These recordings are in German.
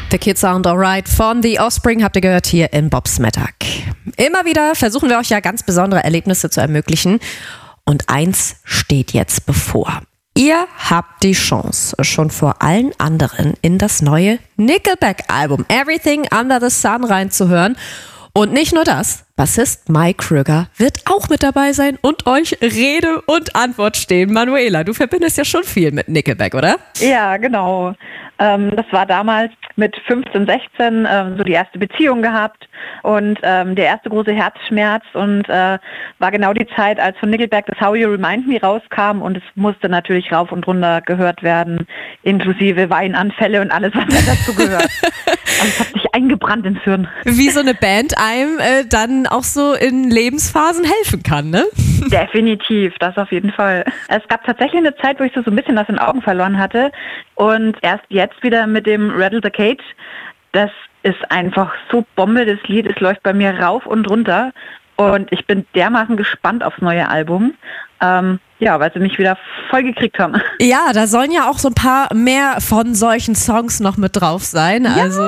The Kids Aren't Alright von The Offspring habt ihr gehört hier in Bobs Mittag. Immer wieder versuchen wir euch ja ganz besondere Erlebnisse zu ermöglichen. Und eins steht jetzt bevor. Ihr habt die Chance, schon vor allen anderen in das neue Nickelback-Album Everything Under the Sun reinzuhören. Und nicht nur das, Bassist Mike Krüger wird auch mit dabei sein und euch Rede und Antwort stehen. Manuela, du verbindest ja schon viel mit Nickelback, oder? Ja, genau. Das war damals mit 15, 16 so die erste Beziehung gehabt und der erste große Herzschmerz und war genau die Zeit, als von Nickelback das How You Remind Me rauskam und es musste natürlich rauf und runter gehört werden, inklusive Weinanfälle und alles, was dazu gehört. Also es hat sich eingebrannt ins Hirn. Wie so eine Band einem dann auch so in Lebensphasen helfen kann, ne? Definitiv, das auf jeden Fall. Es gab tatsächlich eine Zeit, wo ich so ein bisschen aus den Augen verloren hatte und erst jetzt wieder mit dem Rattle the Cage. Das ist einfach so Bombe, das Lied. Es läuft bei mir rauf und runter und ich bin dermaßen gespannt aufs neue Album. Weil sie mich wieder voll gekriegt haben. Ja, da sollen ja auch so ein paar mehr von solchen Songs noch mit drauf sein. Ja. Also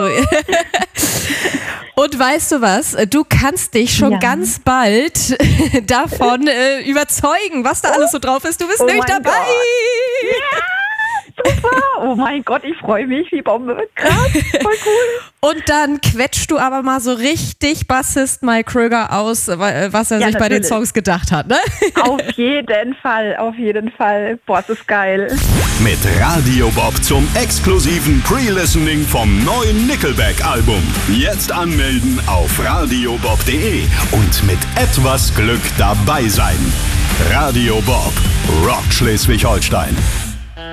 und weißt du was? Du kannst dich schon ganz bald davon überzeugen, was da alles so drauf ist. Du bist nämlich dabei. Ja. Super, oh mein Gott, ich freue mich, wie Bombe. Krass, voll cool. Und dann quetscht du aber mal so richtig Bassist Mike Krüger aus, was er sich bei den Songs gedacht hat, ne? Auf jeden Fall, auf jeden Fall. Boah, das ist geil. Mit Radio Bob zum exklusiven Pre-Listening vom neuen Nickelback-Album. Jetzt anmelden auf radiobob.de und mit etwas Glück dabei sein. Radio Bob, Rock Schleswig-Holstein.